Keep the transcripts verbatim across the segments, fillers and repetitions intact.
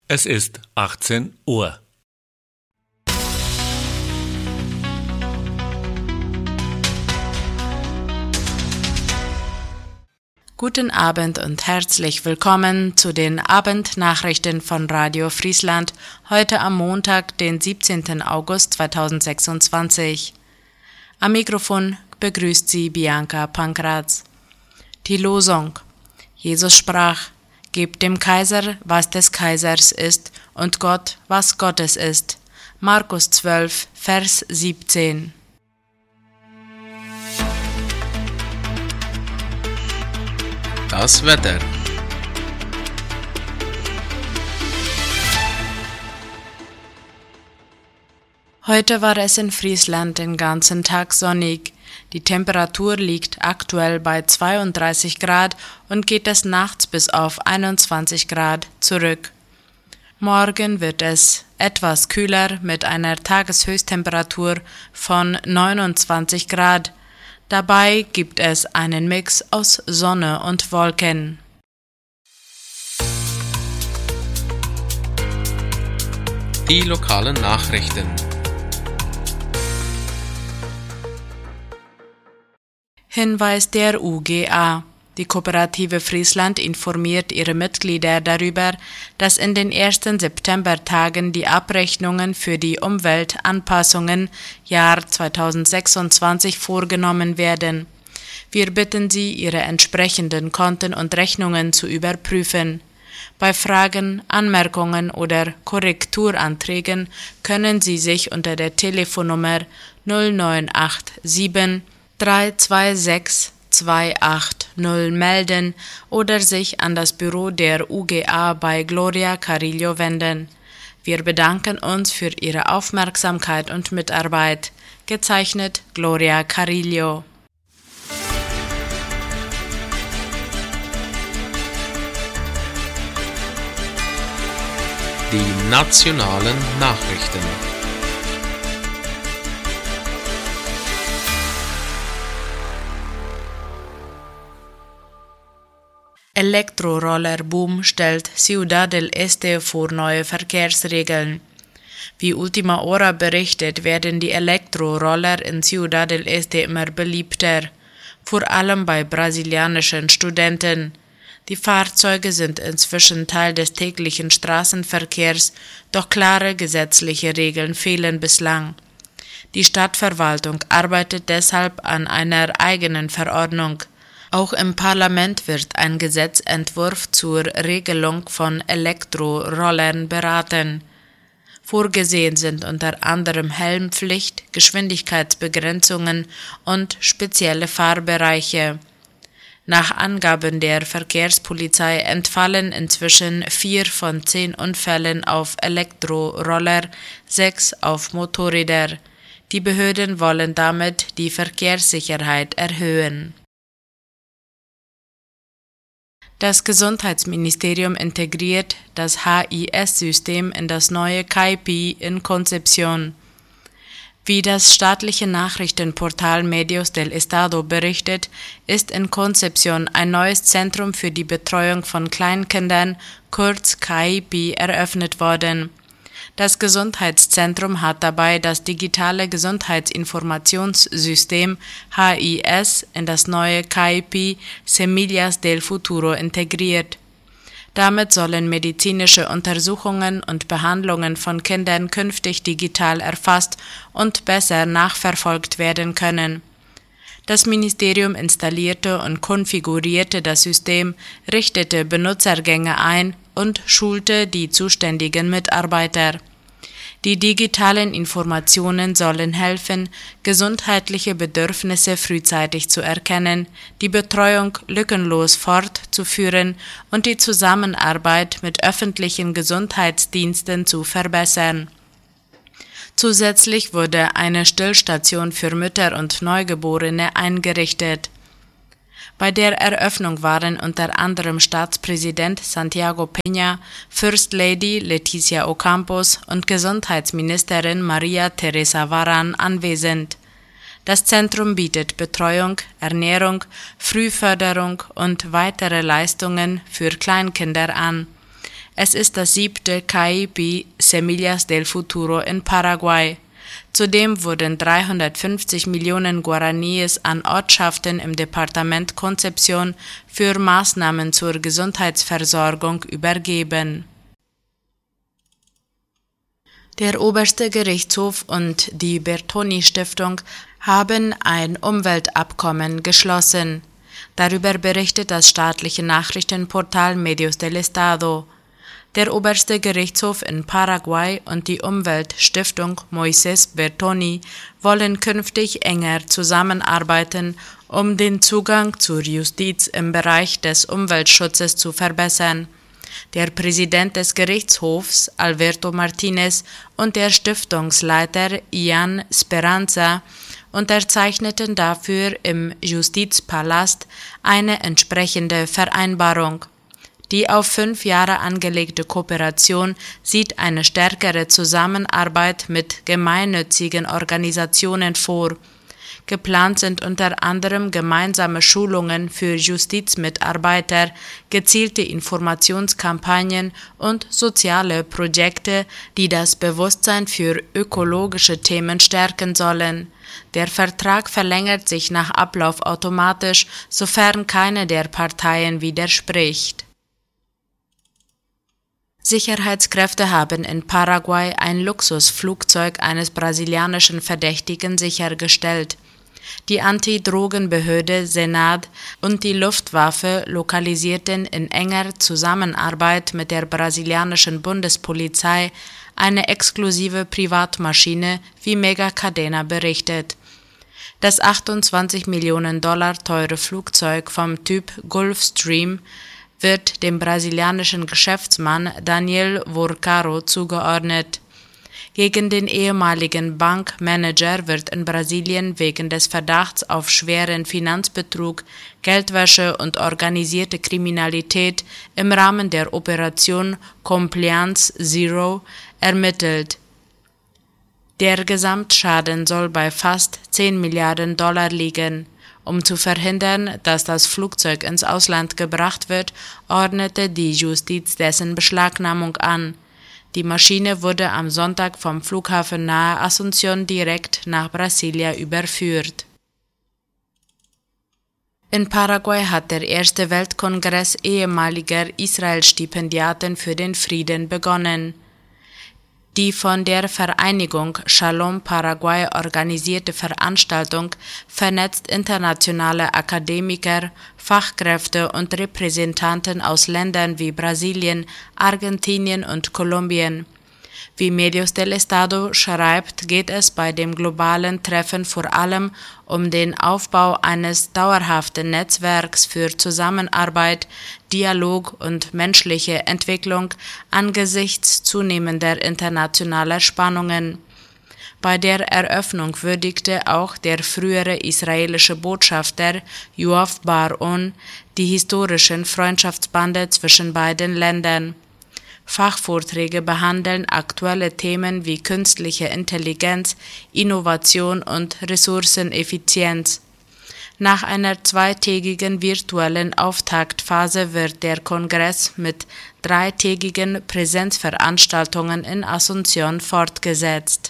Es ist achtzehn Uhr. Guten Abend und herzlich willkommen zu den Abendnachrichten von Radio Friesland, heute am Montag, den siebzehnten August zweitausendsechsundzwanzig. Am Mikrofon begrüßt Sie Bianca Pankratz. Die Losung: Jesus sprach: Gebt dem Kaiser, was des Kaisers ist, und Gott, was Gottes ist. Markus zwölf, Vers siebzehn. Das Wetter. Heute war es in Friesland den ganzen Tag sonnig. Die Temperatur liegt aktuell bei zweiunddreißig Grad und geht es nachts bis auf einundzwanzig Grad zurück. Morgen wird es etwas kühler mit einer Tageshöchsttemperatur von neunundzwanzig Grad. Dabei gibt es einen Mix aus Sonne und Wolken. Die lokalen Nachrichten. Hinweis der U G A. Die Kooperative Friesland informiert ihre Mitglieder darüber, dass in den ersten Septembertagen die Abrechnungen für die Umweltanpassungen Jahr zweitausendsechsundzwanzig vorgenommen werden. Wir bitten Sie, Ihre entsprechenden Konten und Rechnungen zu überprüfen. Bei Fragen, Anmerkungen oder Korrekturanträgen können Sie sich unter der Telefonnummer null neun acht sieben drei zwei sechs zwei acht null melden oder sich an das Büro der U G A bei Gloria Carillo wenden. Wir bedanken uns für Ihre Aufmerksamkeit und Mitarbeit. Gezeichnet Gloria Carillo. Die nationalen Nachrichten. Elektroroller-Boom stellt Ciudad del Este vor neue Verkehrsregeln. Wie Ultima Hora berichtet, werden die Elektroroller in Ciudad del Este immer beliebter, vor allem bei brasilianischen Studenten. Die Fahrzeuge sind inzwischen Teil des täglichen Straßenverkehrs, doch klare gesetzliche Regeln fehlen bislang. Die Stadtverwaltung arbeitet deshalb an einer eigenen Verordnung. Auch im Parlament wird ein Gesetzentwurf zur Regelung von Elektrorollern beraten. Vorgesehen sind unter anderem Helmpflicht, Geschwindigkeitsbegrenzungen und spezielle Fahrbereiche. Nach Angaben der Verkehrspolizei entfallen inzwischen vier von zehn Unfällen auf Elektroroller, sechs auf Motorräder. Die Behörden wollen damit die Verkehrssicherheit erhöhen. Das Gesundheitsministerium integriert das H I S-System in das neue K I P I in Concepción. Wie das staatliche Nachrichtenportal Medios del Estado berichtet, ist in Concepción ein neues Zentrum für die Betreuung von Kleinkindern, kurz K I P I, eröffnet worden. Das Gesundheitszentrum hat dabei das digitale Gesundheitsinformationssystem H I S in das neue K I P I Semillas del Futuro integriert. Damit sollen medizinische Untersuchungen und Behandlungen von Kindern künftig digital erfasst und besser nachverfolgt werden können. Das Ministerium installierte und konfigurierte das System, richtete Benutzergänge ein und schulte die zuständigen Mitarbeiter. Die digitalen Informationen sollen helfen, gesundheitliche Bedürfnisse frühzeitig zu erkennen, die Betreuung lückenlos fortzuführen und die Zusammenarbeit mit öffentlichen Gesundheitsdiensten zu verbessern. Zusätzlich wurde eine Stillstation für Mütter und Neugeborene eingerichtet. Bei der Eröffnung waren unter anderem Staatspräsident Santiago Peña, First Lady Leticia Ocampos und Gesundheitsministerin Maria Teresa Varan anwesend. Das Zentrum bietet Betreuung, Ernährung, Frühförderung und weitere Leistungen für Kleinkinder an. Es ist das siebte K I P Semillas del Futuro in Paraguay. Zudem wurden dreihundertfünfzig Millionen Guaraníes an Ortschaften im Departement Concepción für Maßnahmen zur Gesundheitsversorgung übergeben. Der Oberste Gerichtshof und die Bertoni-Stiftung haben ein Umweltabkommen geschlossen. Darüber berichtet das staatliche Nachrichtenportal Medios del Estado. Der Oberste Gerichtshof in Paraguay und die Umweltstiftung Moisés Bertoni wollen künftig enger zusammenarbeiten, um den Zugang zur Justiz im Bereich des Umweltschutzes zu verbessern. Der Präsident des Gerichtshofs, Alberto Martínez, und der Stiftungsleiter Ian Speranza unterzeichneten dafür im Justizpalast eine entsprechende Vereinbarung. Die auf fünf Jahre angelegte Kooperation sieht eine stärkere Zusammenarbeit mit gemeinnützigen Organisationen vor. Geplant sind unter anderem gemeinsame Schulungen für Justizmitarbeiter, gezielte Informationskampagnen und soziale Projekte, die das Bewusstsein für ökologische Themen stärken sollen. Der Vertrag verlängert sich nach Ablauf automatisch, sofern keine der Parteien widerspricht. Sicherheitskräfte haben in Paraguay ein Luxusflugzeug eines brasilianischen Verdächtigen sichergestellt. Die Antidrogenbehörde Senad und die Luftwaffe lokalisierten in enger Zusammenarbeit mit der brasilianischen Bundespolizei eine exklusive Privatmaschine, wie Mega Cadena berichtet. Das achtundzwanzig Millionen Dollar teure Flugzeug vom Typ Gulfstream wird dem brasilianischen Geschäftsmann Daniel Vorcaro zugeordnet. Gegen den ehemaligen Bankmanager wird in Brasilien wegen des Verdachts auf schweren Finanzbetrug, Geldwäsche und organisierte Kriminalität im Rahmen der Operation Compliance Zero ermittelt. Der Gesamtschaden soll bei fast zehn Milliarden Dollar liegen. Um zu verhindern, dass das Flugzeug ins Ausland gebracht wird, ordnete die Justiz dessen Beschlagnahmung an. Die Maschine wurde am Sonntag vom Flughafen nahe Asunción direkt nach Brasilia überführt. In Paraguay hat der erste Weltkongress ehemaliger Israel-Stipendiaten für den Frieden begonnen. Die von der Vereinigung Shalom Paraguay organisierte Veranstaltung vernetzt internationale Akademiker, Fachkräfte und Repräsentanten aus Ländern wie Brasilien, Argentinien und Kolumbien. Wie Medios del Estado schreibt, geht es bei dem globalen Treffen vor allem um den Aufbau eines dauerhaften Netzwerks für Zusammenarbeit, Dialog und menschliche Entwicklung angesichts zunehmender internationaler Spannungen. Bei der Eröffnung würdigte auch der frühere israelische Botschafter Yoav Bar-On die historischen Freundschaftsbande zwischen beiden Ländern. Fachvorträge behandeln aktuelle Themen wie künstliche Intelligenz, Innovation und Ressourceneffizienz. Nach einer zweitägigen virtuellen Auftaktphase wird der Kongress mit dreitägigen Präsenzveranstaltungen in Asunción fortgesetzt.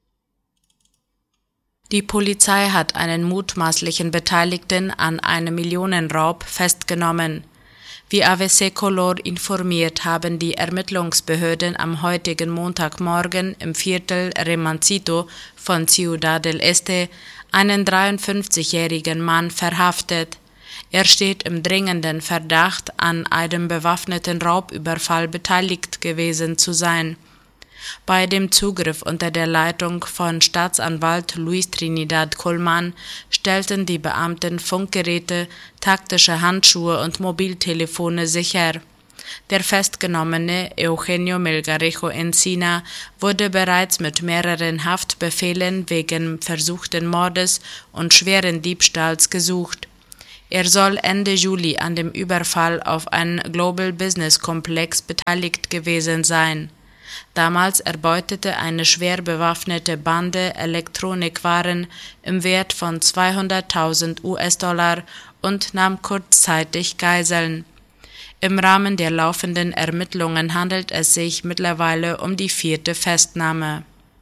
Die Polizei hat einen mutmaßlichen Beteiligten an einem Millionenraub festgenommen. Wie A V C Color informiert, haben die Ermittlungsbehörden am heutigen Montagmorgen im Viertel Remancito von Ciudad del Este einen dreiundfünfzigjährigen Mann verhaftet. Er steht im dringenden Verdacht, an einem bewaffneten Raubüberfall beteiligt gewesen zu sein. Bei dem Zugriff unter der Leitung von Staatsanwalt Luis Trinidad Colman stellten die Beamten Funkgeräte, taktische Handschuhe und Mobiltelefone sicher. Der Festgenommene Eugenio Melgarejo Encina wurde bereits mit mehreren Haftbefehlen wegen versuchten Mordes und schweren Diebstahls gesucht. Er soll Ende Juli an dem Überfall auf einen Global Business Komplex beteiligt gewesen sein. Damals erbeutete eine schwer bewaffnete Bande Elektronikwaren im Wert von zweihunderttausend US-Dollar und nahm kurzzeitig Geiseln. Im Rahmen der laufenden Ermittlungen handelt es sich mittlerweile um die vierte Festnahme.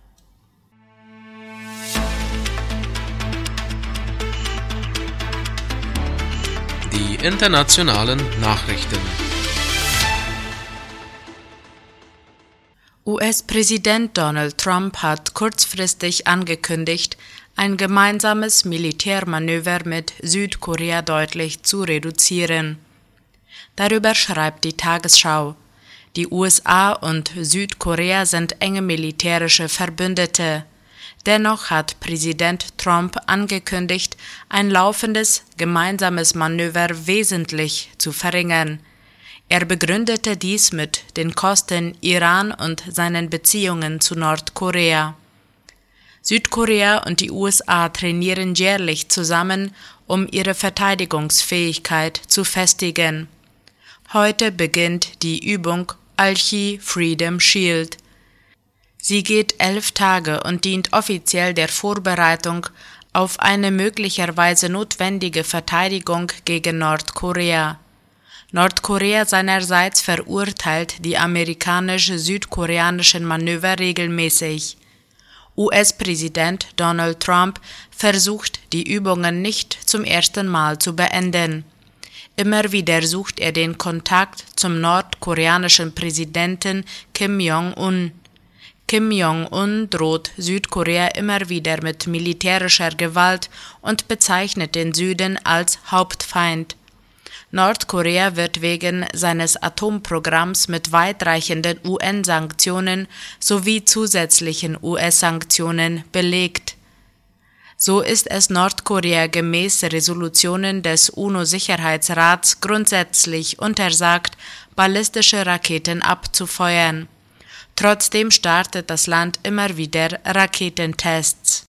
Die internationalen Nachrichten. U S-Präsident Donald Trump hat kurzfristig angekündigt, ein gemeinsames Militärmanöver mit Südkorea deutlich zu reduzieren. Darüber schreibt die Tagesschau. Die U S A und Südkorea sind enge militärische Verbündete. Dennoch hat Präsident Trump angekündigt, ein laufendes gemeinsames Manöver wesentlich zu verringern. Er begründete dies mit den Kosten Iran und seinen Beziehungen zu Nordkorea. Südkorea und die U S A trainieren jährlich zusammen, um ihre Verteidigungsfähigkeit zu festigen. Heute beginnt die Übung Alchi Freedom Shield. Sie geht elf Tage und dient offiziell der Vorbereitung auf eine möglicherweise notwendige Verteidigung gegen Nordkorea. Nordkorea seinerseits verurteilt die amerikanisch-südkoreanischen Manöver regelmäßig. U S-Präsident Donald Trump versucht, die Übungen nicht zum ersten Mal zu beenden. Immer wieder sucht er den Kontakt zum nordkoreanischen Präsidenten Kim Jong-un. Kim Jong-un droht Südkorea immer wieder mit militärischer Gewalt und bezeichnet den Süden als Hauptfeind. Nordkorea wird wegen seines Atomprogramms mit weitreichenden U N-Sanktionen sowie zusätzlichen U S-Sanktionen belegt. So ist es Nordkorea gemäß Resolutionen des UNO-Sicherheitsrats grundsätzlich untersagt, ballistische Raketen abzufeuern. Trotzdem startet das Land immer wieder Raketentests.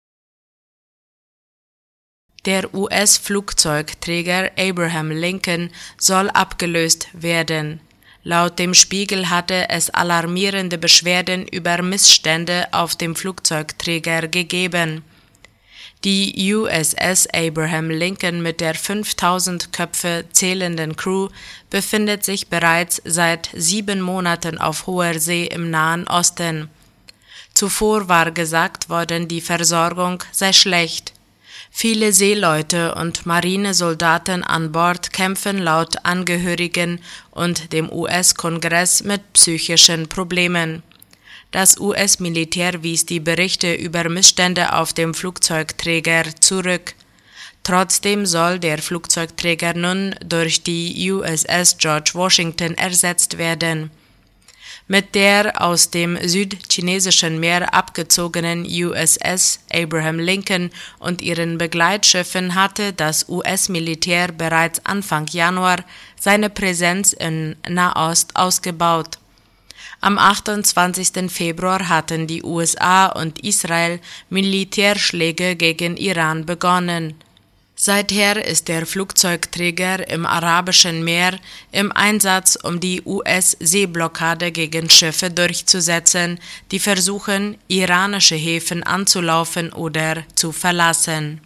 Der U S-Flugzeugträger Abraham Lincoln soll abgelöst werden. Laut dem Spiegel hatte es alarmierende Beschwerden über Missstände auf dem Flugzeugträger gegeben. Die U S S Abraham Lincoln mit der fünftausend Köpfe zählenden Crew befindet sich bereits seit sieben Monaten auf hoher See im Nahen Osten. Zuvor war gesagt worden, die Versorgung sei schlecht. Viele Seeleute und Marinesoldaten an Bord kämpfen laut Angehörigen und dem U S-Kongress mit psychischen Problemen. Das U S-Militär wies die Berichte über Missstände auf dem Flugzeugträger zurück. Trotzdem soll der Flugzeugträger nun durch die U S S George Washington ersetzt werden. Mit der aus dem südchinesischen Meer abgezogenen U S S Abraham Lincoln und ihren Begleitschiffen hatte das U S-Militär bereits Anfang Januar seine Präsenz in Nahost ausgebaut. Am achtundzwanzigsten Februar hatten die U S A und Israel Militärschläge gegen Iran begonnen. Seither ist der Flugzeugträger im Arabischen Meer im Einsatz, um die U S-Seeblockade gegen Schiffe durchzusetzen, die versuchen, iranische Häfen anzulaufen oder zu verlassen.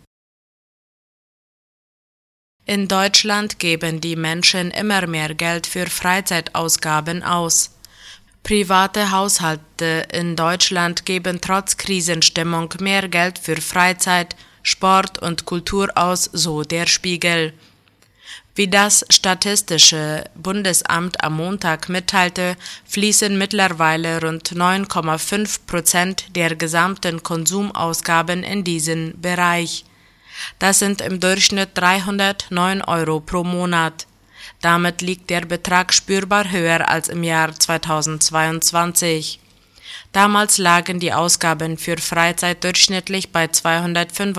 In Deutschland geben die Menschen immer mehr Geld für Freizeitausgaben aus. Private Haushalte in Deutschland geben trotz Krisenstimmung mehr Geld für Freizeit, Sport und Kultur aus, so der Spiegel. Wie das Statistische Bundesamt am Montag mitteilte, fließen mittlerweile rund neun Komma fünf Prozent der gesamten Konsumausgaben in diesen Bereich. Das sind im Durchschnitt dreihundertneun Euro pro Monat. Damit liegt der Betrag spürbar höher als im Jahr zweitausendzweiundzwanzig. Damals lagen die Ausgaben für Freizeit durchschnittlich bei zweihundertfünfunddreißig